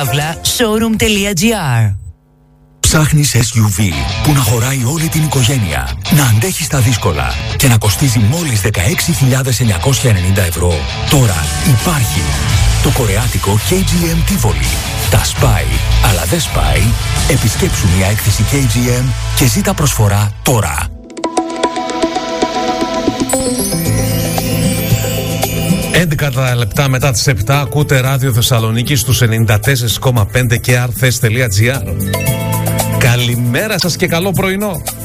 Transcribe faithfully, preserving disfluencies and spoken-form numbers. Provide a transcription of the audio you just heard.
παύλα showroom.gr. Ψάχνεις ες γιου βι που να χωράει όλη την οικογένεια, να αντέχει στα δύσκολα και να κοστίζει μόλις δεκαέξι χιλιάδες εννιακόσια ενενήντα ευρώ. Τώρα υπάρχει το κορεάτικο κέι τζι εμ Tivoli. Τα σπάει, αλλά δεν σπάει. Επισκέψου μια έκθεση κέι τζι εμ και ζήτα προσφορά τώρα. έντεκα λεπτά μετά τις επτά ακούτε Ράδιο Θεσσαλονίκη στους ενενήντα τέσσερα κόμμα πέντε και αρθες τελεία τζι άρ. Καλημέρα σας και καλό πρωινό.